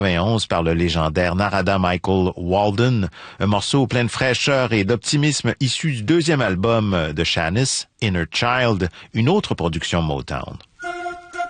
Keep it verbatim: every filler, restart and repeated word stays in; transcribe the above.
quatre-vingt-onze par le légendaire Narada Michael Walden, un morceau plein de fraîcheur et d'optimisme issu du deuxième album de Shanice, Inner Child, une autre production Motown.